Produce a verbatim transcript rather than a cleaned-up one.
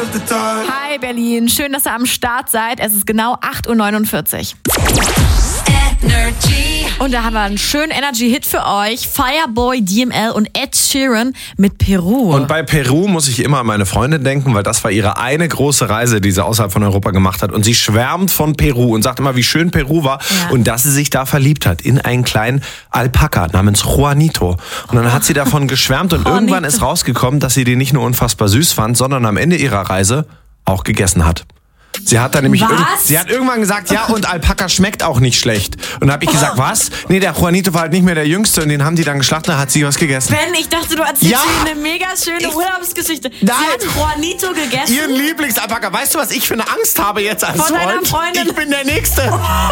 Hi Berlin, schön, dass ihr am Start seid. Es ist genau acht Uhr neunundvierzig. Energy. Und da haben wir einen schönen Energy-Hit für euch. Fireboy, D M L und Ed Sheeran mit Peru. Und bei Peru muss ich immer an meine Freundin denken, weil das war ihre eine große Reise, die sie außerhalb von Europa gemacht hat. Und sie schwärmt von Peru und sagt immer, wie schön Peru war Ja. und dass sie sich da verliebt hat in einen kleinen Alpaka namens Juanito. Und dann hat sie davon geschwärmt und Juanito. irgendwann ist rausgekommen, dass sie den nicht nur unfassbar süß fand, sondern am Ende ihrer Reise auch gegessen hat. Sie hat dann nämlich Was? irg- sie hat irgendwann gesagt, ja, und Alpaka schmeckt auch nicht schlecht. Und da habe ich gesagt, was? Nee, der Juanito war halt nicht mehr der Jüngste und den haben die dann geschlachtet, da hat sie was gegessen. Ben, ich dachte, du erzählst Ja. mir eine mega schöne Ich- Urlaubsgeschichte. Nein. Sie hat Juanito gegessen. Ihren Lieblingsalpaka. Weißt du, was ich für eine Angst habe jetzt als Von deiner Freund? Freundin? Ich bin der Nächste.